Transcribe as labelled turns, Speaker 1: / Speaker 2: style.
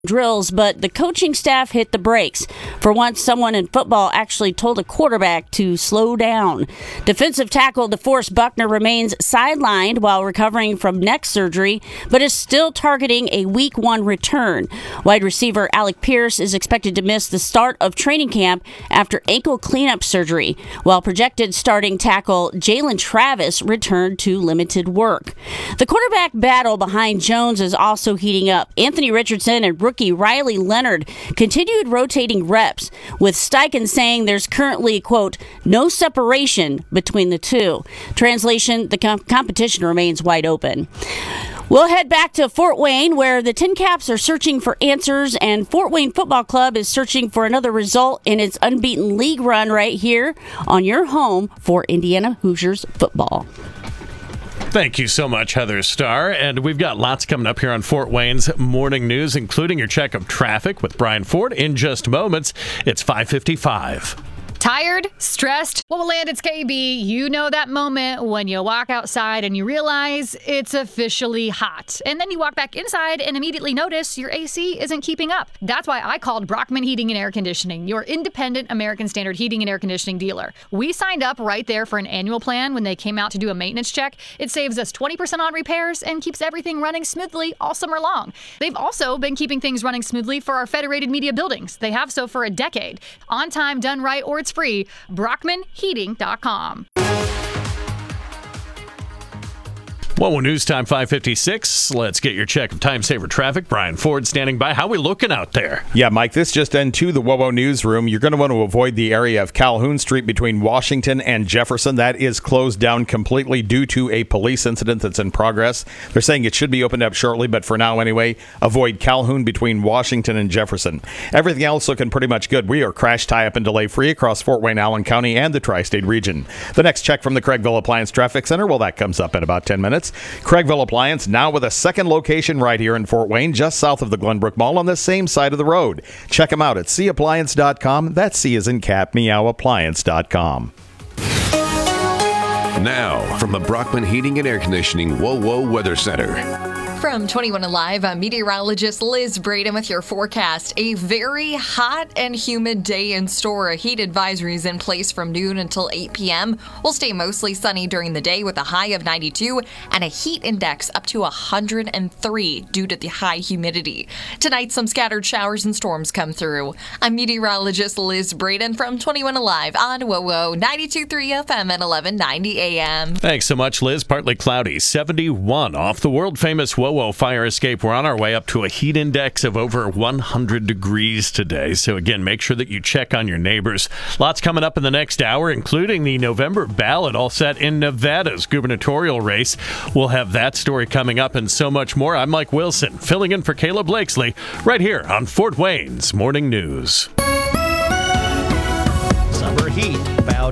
Speaker 1: drills, but the coaching staff hit the brakes. For once, someone in football actually told a quarterback to slow down. Defensive tackle DeForest Buckner remains sidelined while recovering from neck surgery, but is still targeting a Week 1 return. Wide receiver Alec Pierce is expected to miss the start of training camp after ankle cleanup surgery, while projected starting tackle Jalen Travis returned to limited work. The quarterback battle behind Jones is also heating up. Anthony Richardson and rookie Riley Leonard continued rotating reps, with Steichen saying there's currently, quote, no separation between the two. Translation, the competition remains wide open. We'll head back to Fort Wayne, where the Tin Caps are searching for answers, and Fort Wayne Football Club is searching for another result in its unbeaten league run right here on your home for Indiana Hoosiers football.
Speaker 2: Thank you so much, Heather Starr. And we've got lots coming up here on Fort Wayne's Morning News, including your check of traffic with Brian Ford in just moments. It's 5:55.
Speaker 3: Tired? Stressed? Well, Land, it's KB. You know that moment when you walk outside and you realize it's officially hot. And then you walk back inside and immediately notice your AC isn't keeping up. That's why I called Brockman Heating and Air Conditioning, your independent American Standard heating and air conditioning dealer. We signed up right there for an annual plan when they came out to do a maintenance check. It saves us 20% on repairs and keeps everything running smoothly all summer long. They've also been keeping things running smoothly for our Federated Media buildings. They have so for a decade. On time, done right, or it's free. BrockmanHeating.com.
Speaker 2: Well, news time 5:56. Let's get your check of time saver traffic. Brian Ford standing by. How we looking out there?
Speaker 4: Yeah, Mike, this just into the WOWO newsroom. You're going to want to avoid the area of Calhoun Street between Washington and Jefferson. That is closed down completely due to a police incident that's in progress. They're saying it should be opened up shortly, but for now anyway, avoid Calhoun between Washington and Jefferson. Everything else looking pretty much good. We are crash, tie-up, and delay-free across Fort Wayne, Allen County, and the Tri-State region. The next check from the Craigville Appliance Traffic Center, well, that comes up in about 10 minutes. Craigville Appliance now with a second location right here in Fort Wayne, just south of the Glenbrook Mall on the same side of the road. Check them out at cappliance.com. That's C as in cat, meow, appliance.com.
Speaker 5: Now, from the Brockman Heating and Air Conditioning WOWO Weather Center.
Speaker 6: From 21 Alive, I'm meteorologist Liz Braden with your forecast. A very hot and humid day in store. A heat advisory is in place from noon until 8 p.m. We'll stay mostly sunny during the day with a high of 92 and a heat index up to 103 due to the high humidity. Tonight, some scattered showers and storms come through. I'm meteorologist Liz Braden from 21 Alive on WOWO 92.3 FM and 1190 AM.
Speaker 2: Thanks so much, Liz. Partly cloudy, 71 off the world-famous WOWO fire escape. We're on our way up to a heat index of over 100 degrees today. So again, make sure that you check on your neighbors. Lots coming up in the next hour, including the November ballot all set in Nevada's gubernatorial race. We'll have that story coming up and so much more. I'm Mike Wilson, filling in for Caleb Blakesley, right here on Fort Wayne's Morning News.
Speaker 7: Summer heat bowed